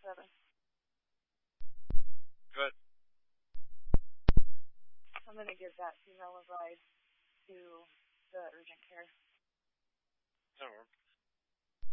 7. Good. I'm going to give that female a ride to the urgent care. That works.